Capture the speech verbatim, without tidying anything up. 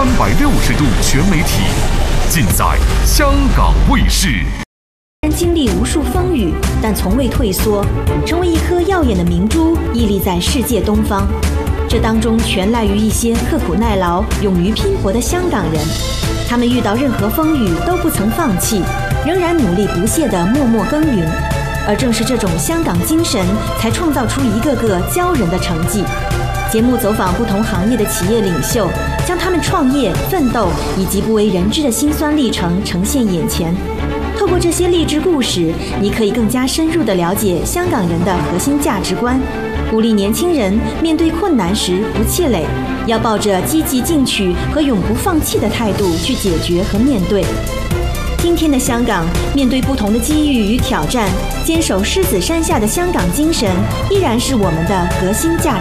百六十度全媒体，尽在香港卫视。 经历无数风雨，但从未退缩，成为一颗耀眼的明珠，屹立在世界东方。这当中全赖于一些刻苦耐劳、勇于拼搏的香港人。他们遇到任何风雨都不曾放弃，仍然努力不懈地默默耕耘。而正是这种香港精神，才创造出一个个骄人的成绩。节目走访不同行业的企业领袖，将他们创业、奋斗以及不为人知的辛酸历程呈现眼前。透过这些励志故事，你可以更加深入地了解香港人的核心价值观，鼓励年轻人面对困难时不气馁，要抱着积极进取和永不放弃的态度去解决和面对。今天的香港，面对不同的机遇与挑战，坚守狮子山下的香港精神，依然是我们的核心价值。